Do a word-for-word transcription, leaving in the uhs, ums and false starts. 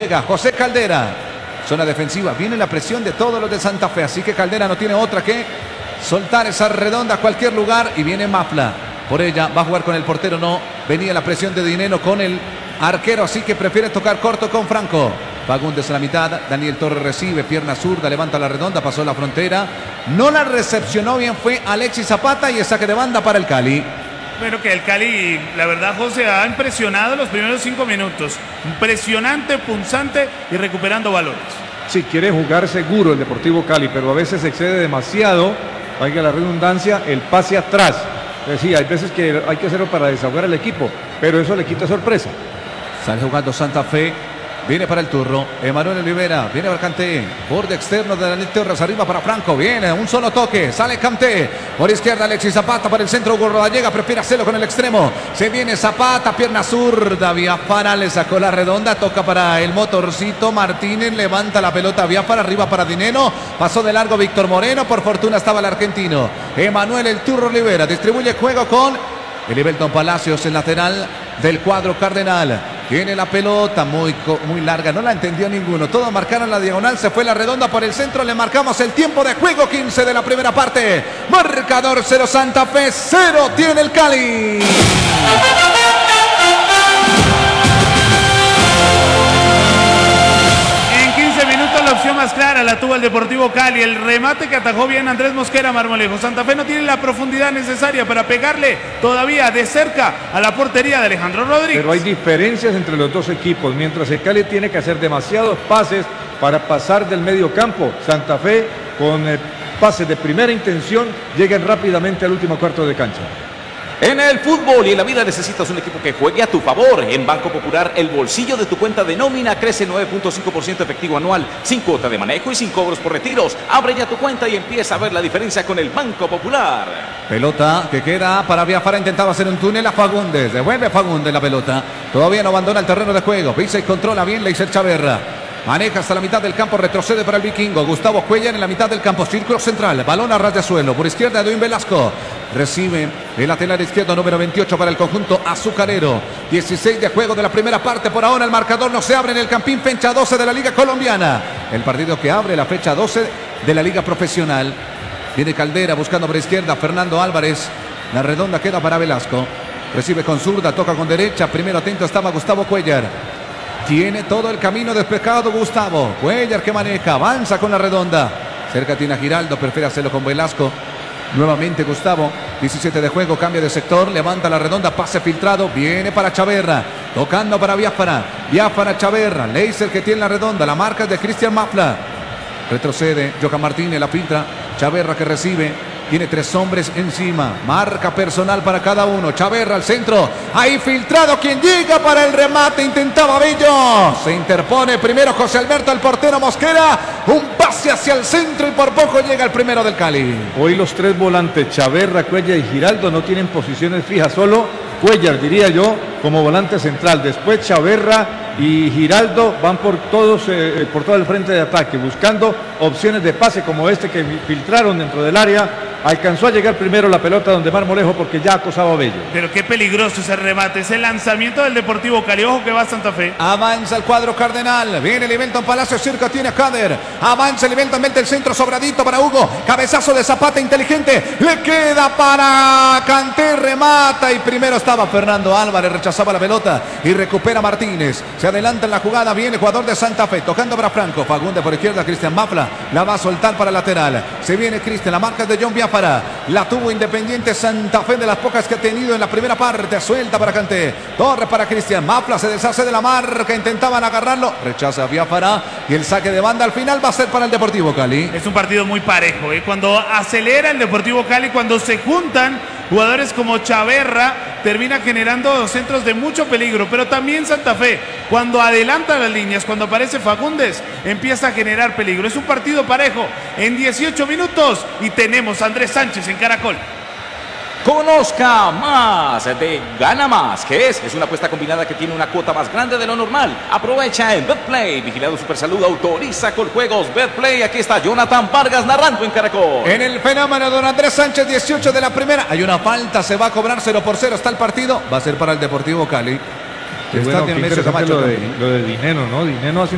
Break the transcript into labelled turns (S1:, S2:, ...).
S1: Llega José Caldera. Zona defensiva. Viene la presión de todos los de Santa Fe. Así que Caldera no tiene otra que soltar esa redonda a cualquier lugar. Y viene Mafla. Por ella va a jugar con el portero. No. Venía la presión de Dineno con el arquero. Así que prefiere tocar corto con Franco. Fagundes en la mitad. Daniel Torres recibe. Pierna zurda. Levanta la redonda. Pasó la frontera. No la recepcionó bien. Fue Alexis Zapata. Y el saque de banda para el Cali.
S2: Bueno, que el Cali, la verdad, José, ha impresionado los primeros cinco minutos. Impresionante, punzante y recuperando valores.
S3: Sí, quiere jugar seguro el Deportivo Cali, pero a veces excede demasiado, valga la redundancia, el pase atrás. Es decir, hay veces que hay que hacerlo para desahogar al equipo, pero eso le quita sorpresa.
S1: Sale jugando Santa Fe. Viene para el turno, Emanuel Olivera, viene para Kanté, borde externo de Daniel Torres, arriba para Franco, viene, un solo toque, sale Kanté, por izquierda Alexis Zapata, para el centro Hugo Rodallega, prefiere hacerlo con el extremo, se viene Zapata, pierna zurda, Biafara le sacó la redonda, toca para el motorcito, Martínez levanta la pelota, Biafara arriba para Dineno, pasó de largo Víctor Moreno, por fortuna estaba el argentino, Emanuel El Turro Olivera, distribuye juego con Elivelton Palacios, el lateral del cuadro cardenal. Tiene la pelota muy, muy larga, no la entendió ninguno. Todos marcaron la diagonal, se fue la redonda por el centro. Le marcamos el tiempo de juego, quince de la primera parte. Marcador cero Santa Fe, cero tiene el Cali.
S2: La opción más clara la tuvo el Deportivo Cali, el remate que atajó bien Andrés Mosquera Marmolejo. Santa Fe no tiene la profundidad necesaria para pegarle todavía de cerca a la portería de Alejandro Rodríguez.
S3: Pero hay diferencias entre los dos equipos, mientras el Cali tiene que hacer demasiados pases para pasar del medio campo. Santa Fe con eh, pases de primera intención llegan rápidamente al último cuarto de cancha.
S4: En el fútbol y en la vida necesitas un equipo que juegue a tu favor. En Banco Popular, el bolsillo de tu cuenta de nómina crece nueve punto cinco por ciento efectivo anual, sin cuota de manejo y sin cobros por retiros. Abre ya tu cuenta y empieza a ver la diferencia con el Banco Popular.
S1: Pelota que queda para Biafara, intentaba hacer un túnel a Fagundes. Devuelve Fagundes la pelota. Todavía no abandona el terreno de juego. Pisa y controla bien Leiser Chaverra. Maneja hasta la mitad del campo, retrocede para el vikingo. Gustavo Cuellar en la mitad del campo, círculo central. Balón a ras de suelo. Por izquierda, Edwin Velasco. Recibe el lateral izquierdo número veintiocho para el conjunto azucarero. dieciséis de juego de la primera parte. Por ahora el marcador no se abre en el Campín, fecha doce de la Liga Colombiana. El partido que abre la fecha doce de la Liga Profesional. Viene Caldera buscando por izquierda. Fernando Álvarez. La redonda queda para Velasco. Recibe con zurda, toca con derecha. Primero atento estaba Gustavo Cuellar. Tiene todo el camino despejado Gustavo. Cuellar que maneja, avanza con la redonda. Cerca tiene a Giraldo, prefiere hacerlo con Velasco. Nuevamente Gustavo, diecisiete de juego, cambia de sector, levanta la redonda, pase filtrado, viene para Chaverra, tocando para Biafara, Biafara Chaverra, Leiser que tiene la redonda, la marca es de Cristian Mafla. Retrocede, Johan Martínez la filtra, Chaverra que recibe, tiene tres hombres encima, marca personal para cada uno, Chaverra al centro, ahí filtrado, quien llega para el remate, intentaba Bello, se interpone primero José Alberto, el portero Mosquera, un pase hacia el centro y por poco llega el primero del Cali.
S3: Hoy los tres volantes, Chaverra, Cuellar y Giraldo, no tienen posiciones fijas, solo Cuellar, diría yo, como volante central, después Chaverra y Giraldo van por todos eh, por todo el frente de ataque, buscando opciones de pase como este que filtraron dentro del área. Alcanzó a llegar primero la pelota donde Marmolejo porque ya acosaba a Bello.
S2: Pero qué peligroso ese remate, ese lanzamiento del Deportivo Cali. Ojo que va Santa Fe.
S1: Avanza el cuadro cardenal. Viene Elivelton Palacio, cerca tiene a Kader. Avanza Elivelton, mete el centro sobradito para Hugo. Cabezazo de Zapata inteligente. Le queda para Kanté, remata. Y primero estaba Fernando Álvarez, rechazaba la pelota. Y recupera Martínez. Se adelanta en la jugada, viene el jugador de Santa Fe. Tocando para Franco. Fagundes por izquierda, Cristian Mafla. La va a soltar para lateral. Se viene Cristian, la marca es de John Biafara. La tuvo Independiente Santa Fe, de las pocas que ha tenido en la primera parte. Suelta para Kanté. Torres para Cristian. Mafla se deshace de la marca. Intentaban agarrarlo. Rechaza Biafara. Y el saque de banda al final va a ser para el Deportivo Cali.
S2: Es un partido muy parejo. ¿eh? Cuando acelera el Deportivo Cali, cuando se juntan jugadores como Chaverra, termina generando centros de mucho peligro. Pero también Santa Fe, cuando adelanta las líneas, cuando aparece Fagundes, empieza a generar peligro. Es un partido parejo en dieciocho minutos y tenemos a Andrés Sánchez en Caracol.
S4: Conozca más de Gana Más. ¿Qué es? Es una apuesta combinada que tiene una cuota más grande de lo normal. Aprovecha en Betplay. Vigilado Supersalud, autoriza con juegos Betplay. Aquí está Jonathan Vargas narrando en Caracol.
S1: En el fenómeno don Andrés Sánchez, dieciocho de la primera. Hay una falta, se va a cobrar cero por cero. Está el partido. Va a ser para el Deportivo Cali.
S3: Qué bueno, qué interesante lo de, lo de Dineno, ¿no? Dineno hace